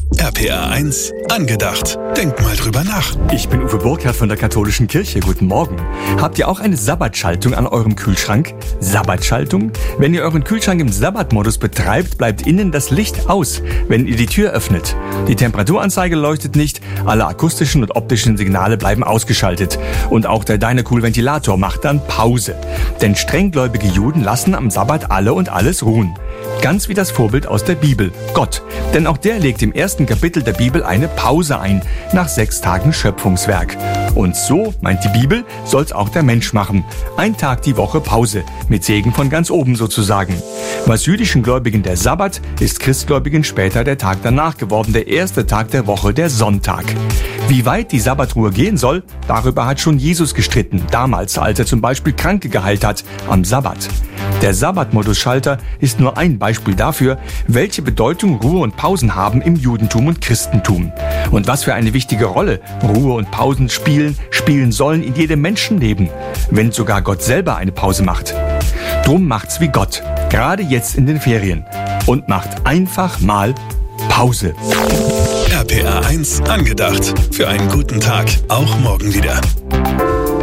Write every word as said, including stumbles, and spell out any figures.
R P R eins angedacht. Denk mal drüber nach. Ich bin Uwe Burkhardt von der Katholischen Kirche. Guten Morgen. Habt ihr auch eine Sabbatschaltung an eurem Kühlschrank? Sabbatschaltung? Wenn ihr euren Kühlschrank im Sabbatmodus betreibt, bleibt innen das Licht aus, wenn ihr die Tür öffnet. Die Temperaturanzeige leuchtet nicht, alle akustischen und optischen Signale bleiben ausgeschaltet. Und auch der Dynacool-Ventilator macht dann Pause. Denn strenggläubige Juden lassen am Sabbat alle und alles ruhen. Ganz wie das Vorbild aus der Bibel, Gott. Denn auch der legt im ersten Kapitel der Bibel eine Pause ein, nach sechs Tagen Schöpfungswerk. Und so, meint die Bibel, soll's auch der Mensch machen. Ein Tag die Woche Pause, mit Segen von ganz oben sozusagen. Was jüdischen Gläubigen der Sabbat, ist Christgläubigen später der Tag danach geworden, der erste Tag der Woche, der Sonntag. Wie weit die Sabbatruhe gehen soll, darüber hat schon Jesus gestritten, damals, als er zum Beispiel Kranke geheilt hat, am Sabbat. Der Sabbatmodus-Schalter ist nur ein Beispiel dafür, welche Bedeutung Ruhe und Pausen haben im Judentum und Christentum. Und was für eine wichtige Rolle Ruhe und Pausen spielen, spielen sollen in jedem Menschenleben, wenn sogar Gott selber eine Pause macht. Drum macht's wie Gott, gerade jetzt in den Ferien, und macht einfach mal Pause. R P R eins angedacht. Für einen guten Tag, auch morgen wieder.